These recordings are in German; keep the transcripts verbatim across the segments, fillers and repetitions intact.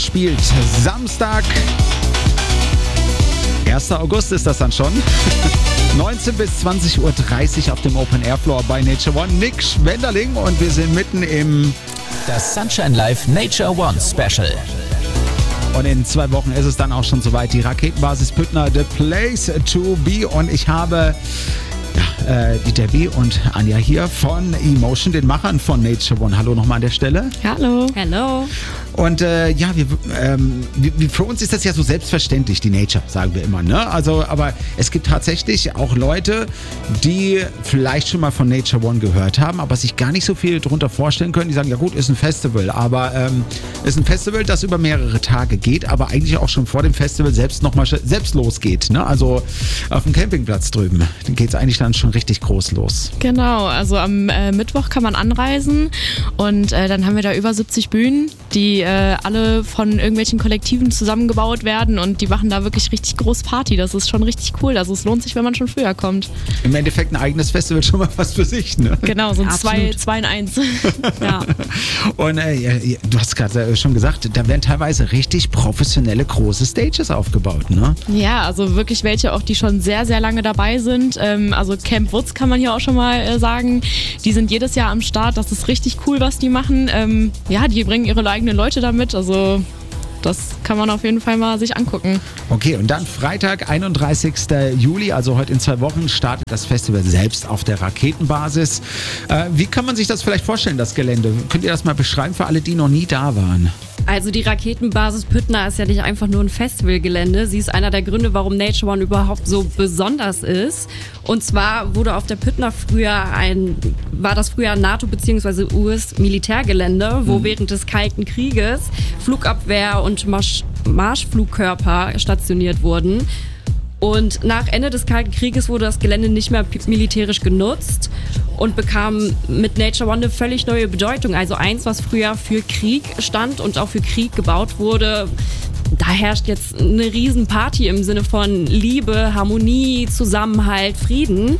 spielt Samstag, erster August ist das dann schon. neunzehn bis zwanzig Uhr dreißig auf dem Open Air Floor bei Nature One. Nick Schwenderling und wir sind mitten im Das Sunshine Live Nature One Special. Und in zwei Wochen ist es dann auch schon soweit. Die Raketenbasis Püttner, the place to be. Und ich habe ja, äh, die Debbie und Anja hier von Emotion, den Machern von Nature One. Hallo nochmal an der Stelle. Hallo. Hallo. Und äh, ja, wir, ähm, wir, für uns ist das ja so selbstverständlich, die Nature, sagen wir immer, ne? Also, aber es gibt tatsächlich auch Leute, die vielleicht schon mal von Nature One gehört haben, aber sich gar nicht so viel darunter vorstellen können. Die sagen, ja gut, ist ein Festival, aber ähm, ist ein Festival, das über mehrere Tage geht, aber eigentlich auch schon vor dem Festival selbst nochmal selbst losgeht, ne? Also auf dem Campingplatz drüben, dann geht es eigentlich dann schon richtig groß los. Genau, also am äh, Mittwoch kann man anreisen und äh, dann haben wir da über siebzig Bühnen, die äh, alle von irgendwelchen Kollektiven zusammengebaut werden und die machen da wirklich richtig groß Party. Das ist schon richtig cool. Also es lohnt sich, wenn man schon früher kommt. Im Endeffekt ein eigenes Festival schon mal was für sich, ne? Genau, so ein zwei, zwei in eins. Ja. Und äh, du hast gerade schon gesagt, da werden teilweise richtig professionelle große Stages aufgebaut, ne? Ja, also wirklich welche auch, die schon sehr, sehr lange dabei sind. Ähm, also Camp Woods kann man hier auch schon mal äh, sagen. Die sind jedes Jahr am Start. Das ist richtig cool, was die machen. Ähm, ja, die bringen ihre eigenen Leute damit. Also das kann man auf jeden Fall mal sich angucken. Okay, und dann Freitag, einunddreißigsten Juli, also heute in zwei Wochen, startet das Festival selbst auf der Raketenbasis. Äh, wie kann man sich das vielleicht vorstellen, das Gelände? Könnt ihr das mal beschreiben für alle, die noch nie da waren? Also die Raketenbasis Püttner ist ja nicht einfach nur ein Festivalgelände. Sie ist einer der Gründe, warum Nature One überhaupt so besonders ist. Und zwar wurde auf der Püttner früher ein, war das früher ein NATO- bzw. U S-Militärgelände, wo mhm. während des Kalten Krieges Flugabwehr und Marsch, Marschflugkörper stationiert wurden. Und nach Ende des Kalten Krieges wurde das Gelände nicht mehr militärisch genutzt und bekam mit Nature One eine völlig neue Bedeutung. Also eins, was früher für Krieg stand und auch für Krieg gebaut wurde. Da herrscht jetzt eine Riesenparty im Sinne von Liebe, Harmonie, Zusammenhalt, Frieden.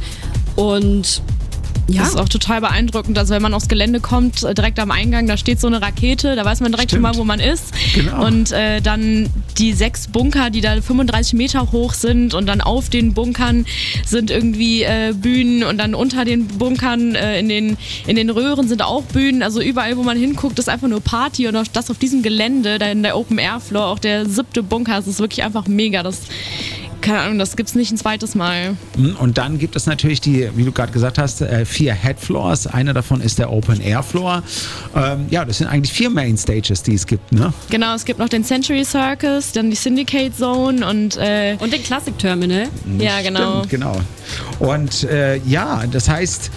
Und ja. Das ist auch total beeindruckend. Also wenn man aufs Gelände kommt, direkt am Eingang, da steht so eine Rakete, da weiß man direkt Stimmt. schon mal, wo man ist. Genau. Und äh, dann die sechs Bunker, die da fünfunddreißig Meter hoch sind und dann auf den Bunkern sind irgendwie äh, Bühnen und dann unter den Bunkern äh, in, den, in den Röhren sind auch Bühnen. Also überall, wo man hinguckt, ist einfach nur Party und auch das auf diesem Gelände, da in der Open Air Floor, auch der siebte Bunker, das ist wirklich einfach mega. Das Keine Ahnung, das gibt's nicht ein zweites Mal. Und dann gibt es natürlich die, wie du gerade gesagt hast, vier Headfloors. Einer davon ist der Open Air Floor. Ähm, ja, das sind eigentlich vier Main Stages, die es gibt, ne? Genau, es gibt noch den Century Circus, dann die Syndicate Zone und äh, und den Classic Terminal. Ja, genau. Stimmt, genau. Und äh, ja, das heißt,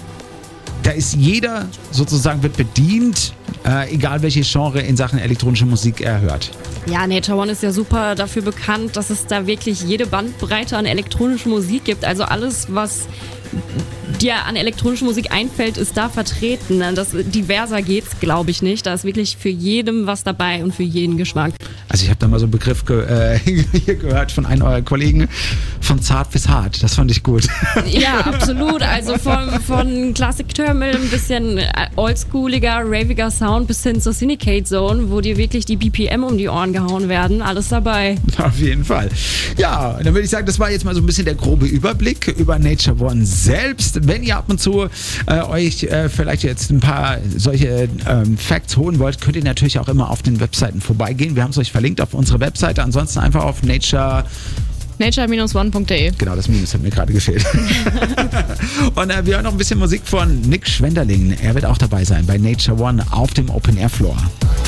da ist jeder sozusagen wird bedient, äh, egal welche Genre in Sachen elektronische Musik er hört. Ja, Nature One ist ja super dafür bekannt, dass es da wirklich jede Bandbreite an elektronischer Musik gibt. Also alles, was dir an elektronischer Musik einfällt, ist da vertreten. Das, diverser geht's, glaube ich, nicht. Da ist wirklich für jedem was dabei und für jeden Geschmack. Also ich habe da mal so einen Begriff ge äh, hier gehört von einem eurer Kollegen, von zart bis hart. Das fand ich gut. Ja, absolut. Also von, von Classic Terminal ein bisschen oldschooliger, raviger Sound bis hin zur Syndicate Zone, wo dir wirklich die B P M um die Ohren gehauen werden. Alles dabei. Auf jeden Fall. Ja, dann würde ich sagen, das war jetzt mal so ein bisschen der grobe Überblick über Nature One selbst. Wenn ihr ab und zu äh, euch äh, vielleicht jetzt ein paar solche ähm, Facts holen wollt, könnt ihr natürlich auch immer auf den Webseiten vorbeigehen. Wir haben es euch verlinkt auf unsere Webseite. Ansonsten einfach auf Nature... nature Bindestrich one punkt de. Genau, das Minus hat mir gerade gefehlt. Und äh, wir hören noch ein bisschen Musik von Nick Schwenderling. Er wird auch dabei sein bei Nature One auf dem Open Air Floor.